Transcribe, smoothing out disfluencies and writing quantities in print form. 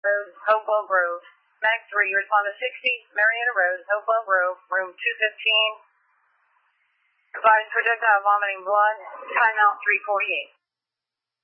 Road, Hopewell Grove. Mag 3, respond to 60 Marietta Road, Hopewell Grove, room 215. Providing projectile vomiting blood, timeout 348.